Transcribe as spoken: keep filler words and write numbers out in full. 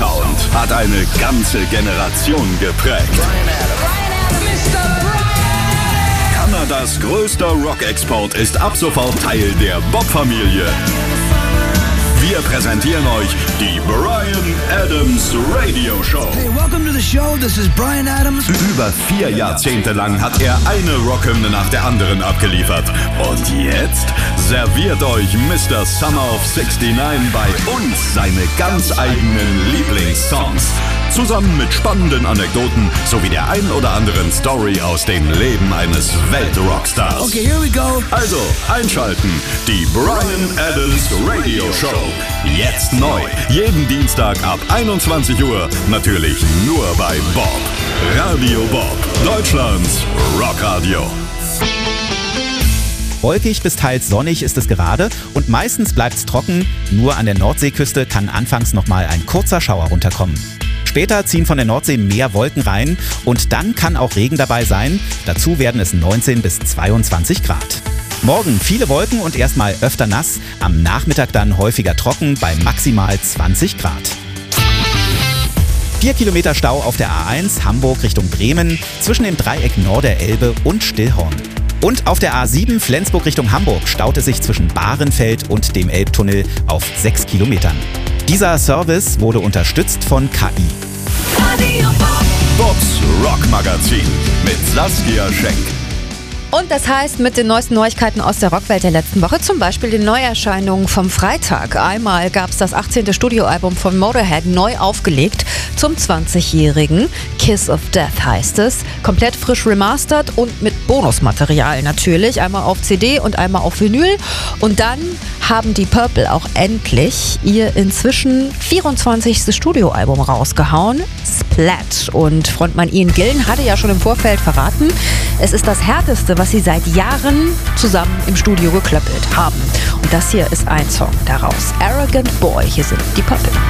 Sound hat eine ganze Generation geprägt. Kanadas größter Rock-Export ist ab sofort Teil der Bob-Familie. Wir präsentieren euch die Bryan Adams Radio Show. Hey, welcome to the show. This is Bryan Adams. Über vier Jahrzehnte lang hat er eine Rockhymne nach der anderen abgeliefert. Und jetzt serviert euch Mister Summer of sixty-nine bei uns seine ganz eigenen Lieblingssongs. Zusammen mit spannenden Anekdoten sowie der ein oder anderen Story aus dem Leben eines Weltrockstars. Okay, here we go. Also einschalten, die Bryan Adams Radio Show. Jetzt neu, jeden Dienstag ab einundzwanzig Uhr, natürlich nur bei Bob. Radio Bob, Deutschlands Rockradio. Wolkig bis teils sonnig ist es gerade und meistens bleibt es trocken. Nur an der Nordseeküste kann anfangs nochmal ein kurzer Schauer runterkommen. Später ziehen von der Nordsee mehr Wolken rein und dann kann auch Regen dabei sein. Dazu werden es neunzehn bis zweiundzwanzig Grad. Morgen viele Wolken und erstmal öfter nass, am Nachmittag dann häufiger trocken bei maximal zwanzig Grad. Vier Kilometer Stau auf der A eins Hamburg Richtung Bremen zwischen dem Dreieck Norderelbe und Stillhorn. Und auf der A sieben Flensburg Richtung Hamburg staut es sich zwischen Bahrenfeld und dem Elbtunnel auf sechs Kilometern. Dieser Service wurde unterstützt von K I. Bobs Rockmagazin mit Saskia Schenk. Und das heißt, mit den neuesten Neuigkeiten aus der Rockwelt der letzten Woche, zum Beispiel den Neuerscheinungen vom Freitag. Einmal gab es das achtzehnte Studioalbum von Motorhead neu aufgelegt zum zwanzigjährigen. Kiss of Death heißt es. Komplett frisch remastert und mit Bonusmaterial natürlich. Einmal auf C D und einmal auf Vinyl. Und dann haben die Purple auch endlich ihr inzwischen vierundzwanzigste Studioalbum rausgehauen. Splat. Und Frontmann Ian Gillan hatte ja schon im Vorfeld verraten, es ist das härteste, was sie seit Jahren zusammen im Studio geklöppelt haben. Und das hier ist ein Song daraus. Arrogant Boy. Hier sind die Purple.